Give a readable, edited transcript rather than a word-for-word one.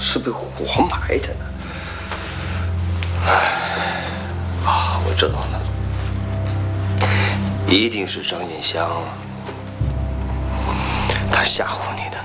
是被活埋的呢。啊，我知道了，一定是张锦香，他吓唬你。